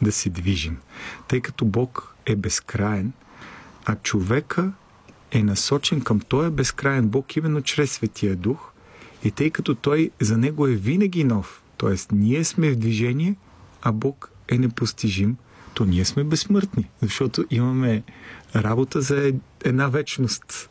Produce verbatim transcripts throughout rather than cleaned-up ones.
да се движим. Тъй като Бог е безкраен, а човека е насочен към този безкраен Бог именно чрез Светия Дух, и тъй като Той за Него е винаги нов, т.е. ние сме в движение, а Бог е непостижим, то ние сме безсмъртни, защото имаме работа за една вечност.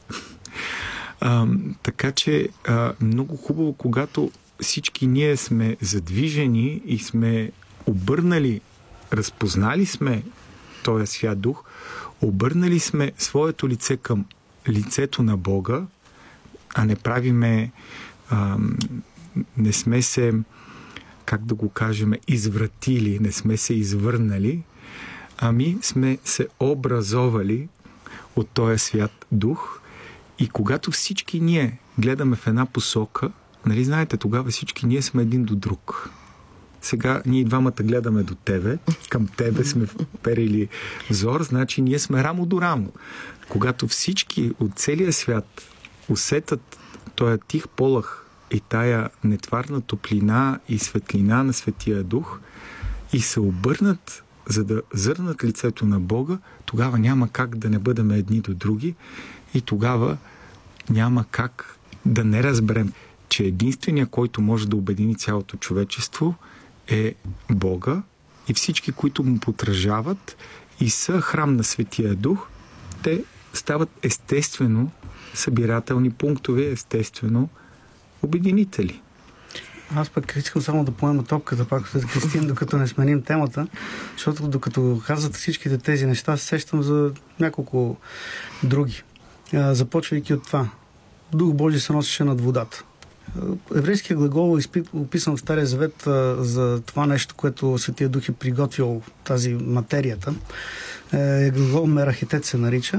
А, така че а, много хубаво, когато всички ние сме задвижени и сме обърнали, разпознали сме този свят дух, обърнали сме своето лице към лицето на Бога, а не правиме, а, не сме се, как да го кажем, извратили, не сме се извърнали, ами сме се образовали от този свят дух. И когато всички ние гледаме в една посока, нали знаете, тогава всички ние сме един до друг. Сега ние двамата гледаме до тебе, към тебе сме вперили взор, значи ние сме рамо до рамо. Когато всички от целия свят усетат този тих полъх и тая нетварна топлина и светлина на Светия Дух и се обърнат, за да зърнат лицето на Бога, тогава няма как да не бъдем едни до други и тогава няма как да не разберем, че единственият, който може да обедини цялото човечество, е Бога и всички, които му подражават и са храм на Светия Дух, те стават естествено събирателни пунктове, естествено обединители. Аз пък искам само да поема топката пак след Кристин, докато не сменим темата, защото докато казват всичките тези неща, се сещам за няколко други. Започвайки от това. Дух Божий се носеше над водата. Еврейският глагол, описан в Стария Завет за това нещо, което Светия Дух е приготвил тази материята, е глагол мерахетет се нарича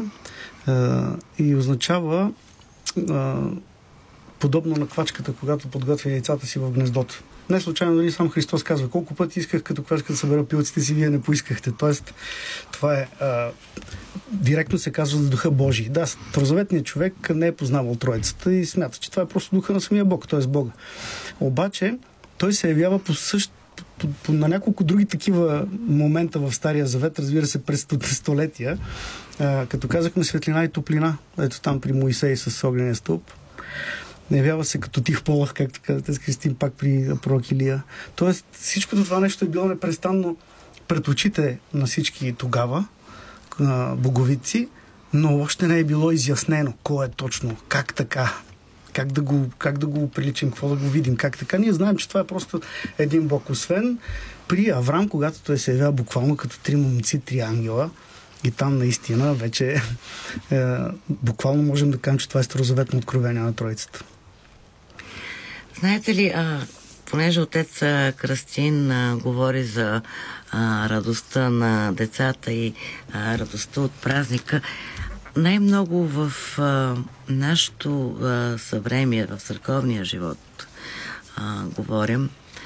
и означава подобно на квачката, когато подготвя яйцата си в гнездото. Не случайно, дали сам Христос казва, колко пъти исках като квачка да събера пилците си, вие не поискахте. Тоест, това е а, директно се казва за Духа Божий. Да, старозаветният човек не е познавал Троицата и смята, че това е просто Духа на самия Бог, т.е. Бога. Обаче, той се явява по същ, по, по, на няколко други такива момента в Стария Завет, разбира се, през столетия, а, като казахме светлина и топлина, ето там при Моисей с огнения стълб. Явява се като тих полъх, както казвате с Кристин, пак при пророк Илия. Тоест, всичкото това нещо е било непрестанно пред очите на всички тогава боговици, но още не е било изяснено кой е точно, как така, как да го, как да го приличим, какво да го видим, как така. Ние знаем, че това е просто един бог. Освен при Аврам, когато той се явява буквално като три момци, три ангела, и там наистина вече е, буквално можем да кажем, че това е старозаветно откровение на Троицата. Знаете ли, а, понеже отец Кръстин а, говори за а, радостта на децата и а, радостта от празника, най-много в а, нашето а, съвремие, в църковния живот а, говорим,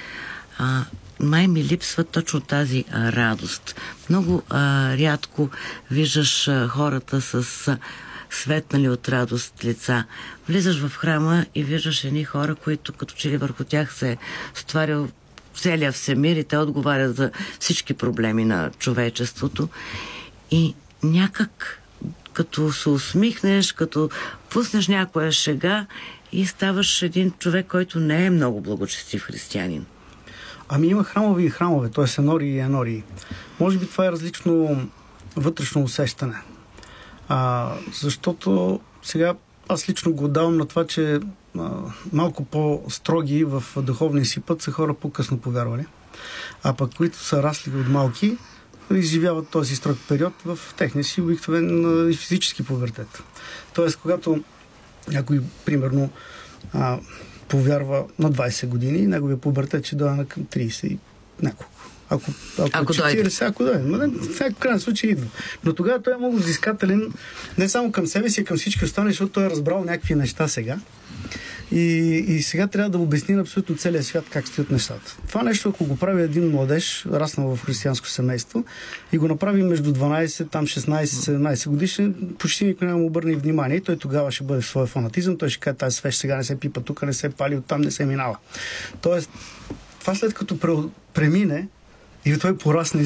а, май ми липсва точно тази а, радост. Много а, рядко виждаш а, хората с а, светнали от радост лица. Влизаш в храма и виждаш едни хора, които като че ли върху тях се е стоварил целия всемир и те отговарят за всички проблеми на човечеството. И някак като се усмихнеш, като пуснеш някоя шега и ставаш един човек, който не е много благочестив християнин. Ами има храмови и храмове, т.е. енории и енории. Може би това е различно вътрешно усещане. А, защото сега аз лично го давам на това, че а, малко по-строги в духовния си път са хора по-късно повярвали. А пък които са расли от малки, изживяват този строг период в техния си обикновен физически пубертет. Тоест, когато някой, примерно, а, повярва на двайсет години, неговия пубертет ще дойде към трийсет и няколко. Ако, ако, ако четирийсет, ако дойде. Но в крайна случай идва. Но тогава той е много взискателен не само към себе си, а към всички останали, защото той е разбрал някакви неща сега. И, и сега трябва да обясни на абсолютно целия свят как стоят нещата. Това нещо, ако го прави един младеж, раснал в християнско семейство, и го направи между дванайсет, там шестнайсет, седемнайсет годишни, почти никой няма му обърне внимание. И той тогава ще бъде в своя фанатизъм, той ще каже, тази свещ сега не се пипа, тук не се пали, оттам не се минава. Тоест, това след като премине и той порасне